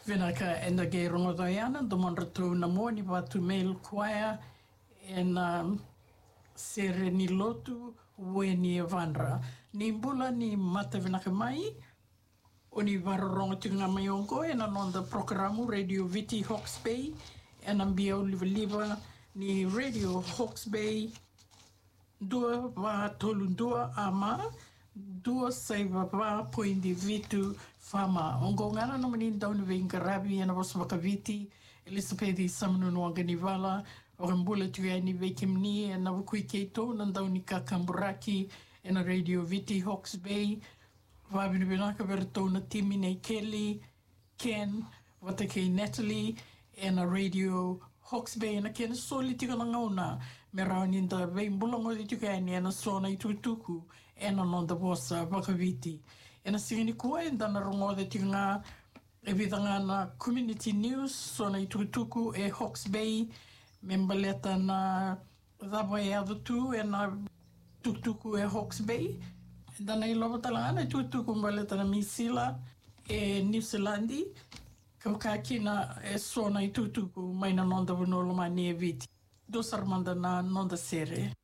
Vinaka enda ge rongo Diana, the monratu na mo ni watu mail choir and sere ni lotu we ni vanra. Ni bula ni mata vinaka mai, o ni vararongo tinga mai onko and on the programu Radio Viti Hawke's Bay and ambia liva ni Radio Hawke's Bay dua wa tolundua ama dua saiva wa poindi vitu fama. Ongo ngana no mani dauni venga rabi ana was makaviti Elizabeth samnu ngani vala o mbula tu ni vekimni na wukui keto na dauni kakamburaki en Radio Viti Hawke's Bay wa binaka verto na Timine Kelly Ken watake Natalie en Radio Hawke's Bay na ken soli tika na ngauna me rauni da vein bulongo di tika ni na sona i tutuku en on the bossa wakaviti ena singini kua en dana rongo de tika e vidanga na community news sona i tutuku e Hawke's Bay membaleta na daba e adutu e na tutuku e Hawke's Bay dana i lobo talanga na tutuku membaleta na Misila e New Zealandi Kaukakina e sona i tutuku mai na nonda vanolo mani e viti. Dos armanda na nonda sere.